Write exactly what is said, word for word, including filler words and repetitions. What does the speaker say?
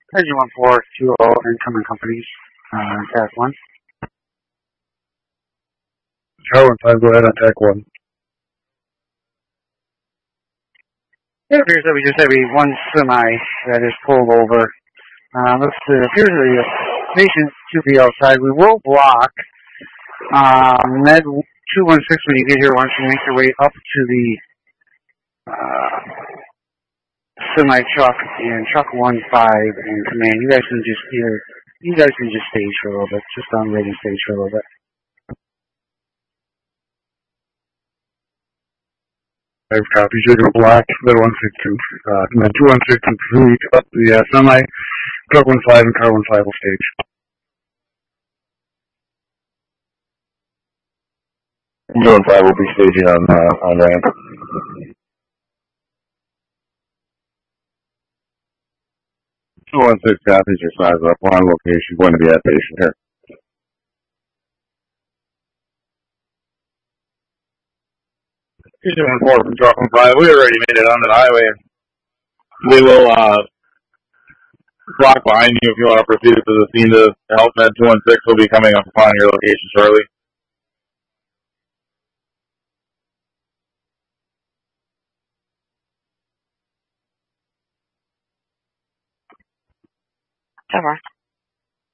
Engine one four two zero incoming companies. Uh, task one. Car one five, go ahead on tack one. It appears that we just have a one semi that is pulled over. Uh, looks to appears that the patient to be outside. We will block um, Med two one six when you get here. Once you make your way up to the uh, semi truck and truck one five and command. You guys can just either you guys can just stage for a little bit, just on waiting stage for a little bit. Five copies. You're going to block Med one six two. Uh, Med two one six and three up the uh, semi. Truck one five and car one five will stage. two one five will be staging on uh, on ramp. two one six copies your size up. We're on location. Going to be at patient here. Patient one four from truck one five. We already made it onto the highway. We will uh, block behind you if you want to proceed to the scene to help. Med two one six will be coming up upon your location shortly. Over.